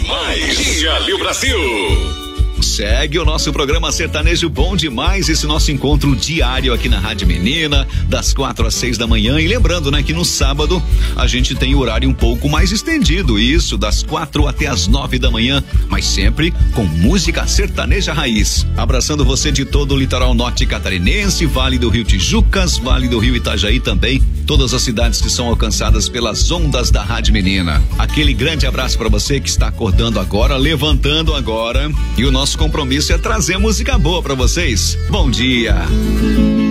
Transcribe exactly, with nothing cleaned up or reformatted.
demais. Diário Brasil. Segue o nosso programa Sertanejo Bom Demais, esse nosso encontro diário aqui na Rádio Menina, das quatro às seis da manhã. E lembrando, né, que no sábado a gente tem o horário um pouco mais estendido, isso, das quatro até as nove da manhã, mas sempre com música sertaneja raiz. Abraçando você de todo o litoral norte catarinense, Vale do Rio Tijucas, Vale do Rio Itajaí também, todas as cidades que são alcançadas pelas ondas da Rádio Menina. Aquele grande abraço para você que está acordando agora, levantando agora, e o nosso compromisso é trazer música boa para vocês. Bom dia.